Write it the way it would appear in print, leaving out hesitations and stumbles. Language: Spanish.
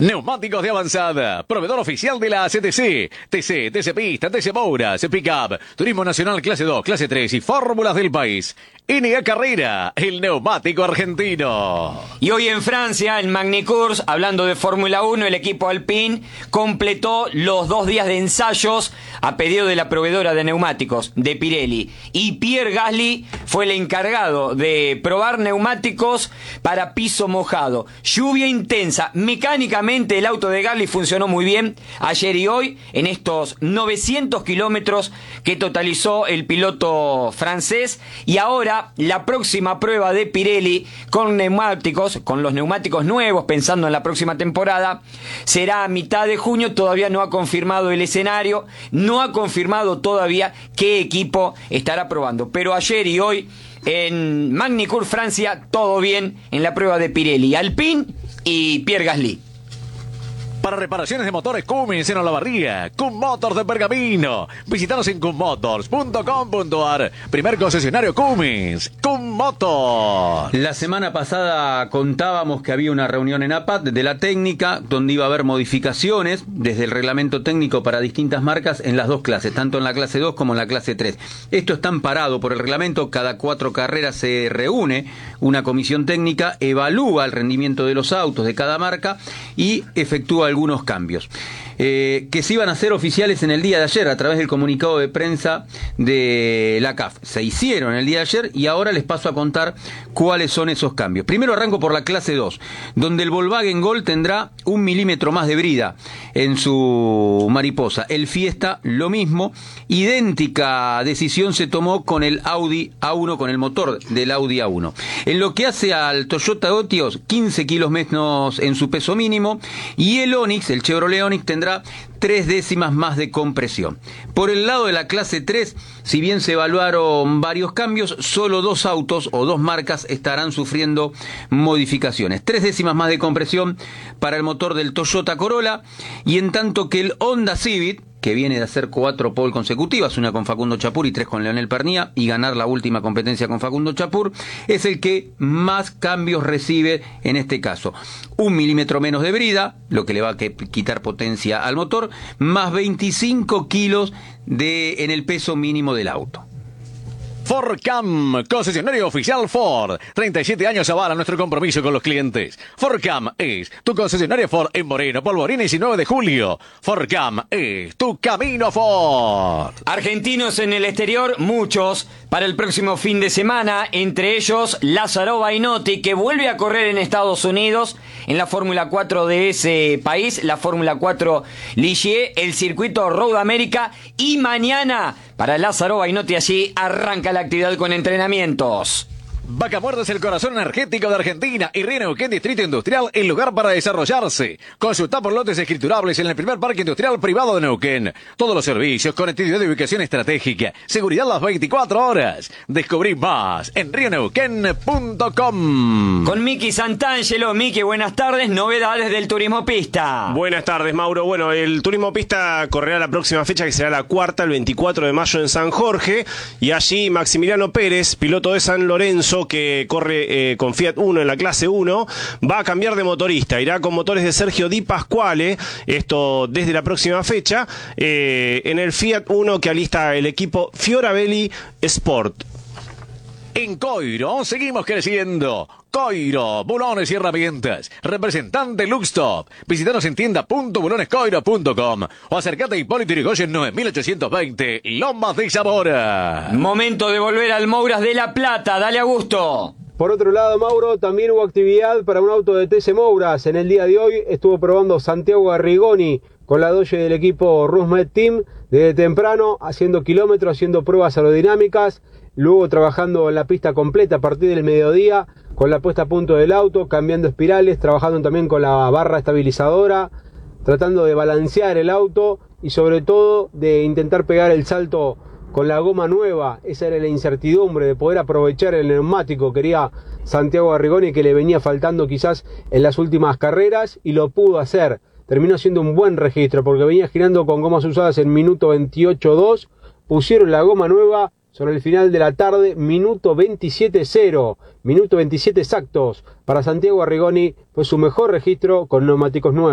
Neumáticos de avanzada, proveedor oficial de la CTC, TC Pista, TC Mouras, Pickup, Turismo Nacional Clase 2, Clase 3 y Fórmulas del país. NA Carrera, el neumático argentino. Y hoy en Francia, en Magny-Cours, hablando de Fórmula 1, el equipo Alpine completó los 2 días de ensayos a pedido de la proveedora de neumáticos, de Pirelli. Y Pierre Gasly fue el encargado de probar neumáticos para piso mojado. Lluvia intensa. Mecánicamente el auto de Gasly funcionó muy bien ayer y hoy en estos 900 kilómetros que totalizó el piloto francés. Y ahora la próxima prueba de Pirelli con neumáticos, con los neumáticos nuevos, pensando en la próxima temporada, será a mitad de junio. Todavía no ha confirmado el escenario, no ha confirmado todavía qué equipo estará probando. Pero ayer y hoy en Magny-Cours, Francia, todo bien en la prueba de Pirelli, Alpine y Pierre Gasly. Para reparaciones de motores Cummins en Olavarría, Cum Motors de Pergamino. Visítanos en cummotors.com.ar. Primer concesionario Cummins, Cum Motors. La semana pasada contábamos que había una reunión en APAT de la técnica donde iba a haber modificaciones desde el reglamento técnico para distintas marcas en las dos clases, tanto en la clase 2 como en la clase 3. Esto está amparado por el reglamento. Cada 4 carreras se reúne una comisión técnica, evalúa el rendimiento de los autos de cada marca y efectúa algunos cambios que se iban a hacer oficiales en el día de ayer a través del comunicado de prensa de la CAF. Se hicieron el día de ayer y ahora les paso a contar cuáles son esos cambios. Primero arranco por la clase 2, donde el Volkswagen Gol tendrá 1 milímetro más de brida en su mariposa. El Fiesta lo mismo. Idéntica decisión se tomó con el Audi A1, con el motor del Audi A1. En lo que hace al Toyota Etios, 15 kilos menos en su peso mínimo, y el Onix, el Chevrolet Onix, tendrá 3 décimas más de compresión. Por el lado de la clase 3, si bien se evaluaron varios cambios, solo 2 autos o 2 marcas estarán sufriendo modificaciones. 3 décimas más de compresión para el motor del Toyota Corolla, y en tanto que el Honda Civic, que viene de hacer 4 pole consecutivas, una con Facundo Chapur y 3 con Leonel Pernía, y ganar la última competencia con Facundo Chapur, es el que más cambios recibe en este caso. 1 milímetro menos de brida, lo que le va a quitar potencia al motor, más 25 kilos en el peso mínimo del auto. Fordcam, concesionario oficial Ford. 37 años avala nuestro compromiso con los clientes. Fordcam es tu concesionario Ford en Moreno, Polvorines y 9 de julio. Fordcam es tu camino Ford. Argentinos en el exterior, muchos, para el próximo fin de semana, entre ellos Lázaro Bainotti, que vuelve a correr en Estados Unidos, en la Fórmula 4 de ese país, la Fórmula 4 Ligier, el circuito Road America, y mañana, para Lázaro Bainotti, allí arranca la actividad con entrenamientos. Vaca Muerta es el corazón energético de Argentina y Río Neuquén Distrito Industrial, el lugar para desarrollarse. Consulta por lotes escriturables en el primer parque industrial privado de Neuquén. Todos los servicios, conectividad de ubicación estratégica, seguridad las 24 horas. Descubrí más en rioneuquén.com. Con Miki Santangelo. Miki, buenas tardes. Novedades del Turismo Pista. Buenas tardes, Mauro. Bueno, el Turismo Pista correrá la próxima fecha, que será la cuarta, el 24 de mayo en San Jorge. Y allí Maximiliano Pérez, piloto de San Lorenzo, que corre con Fiat Uno en la clase 1, va a cambiar de motorista. Irá con motores de Sergio Di Pasquale, esto desde la próxima fecha, en el Fiat Uno que alista el equipo Fioravelli Sport. En Coiro seguimos creciendo. Coiro, bulones y herramientas. Representante Luxtop. Visítanos en tienda.bulonescoiro.com o acercate a Hipólito Yrigoyen 9820, Lomas de Zamora. Momento de volver al Mouras de La Plata. Dale, Augusto. Por otro lado, Mauro, también hubo actividad para un auto de TC Mouras. En el día de hoy estuvo probando Santiago Arrigoni con la Dodge del equipo Rusmed Team desde temprano, haciendo kilómetros, haciendo pruebas aerodinámicas, luego trabajando en la pista completa a partir del mediodía con la puesta a punto del auto, cambiando espirales, trabajando también con la barra estabilizadora, tratando de balancear el auto y sobre todo de intentar pegar el salto con la goma nueva. Esa era la incertidumbre de poder aprovechar el neumático, quería Santiago Arrigoni, que le venía faltando quizás en las últimas carreras, y lo pudo hacer. Terminó siendo un buen registro porque venía girando con gomas usadas en minuto 28.2, pusieron la goma nueva sobre el final de la tarde, minuto 27.0, minuto 27 exactos para Santiago Arrigoni, fue su mejor registro con neumáticos nuevos.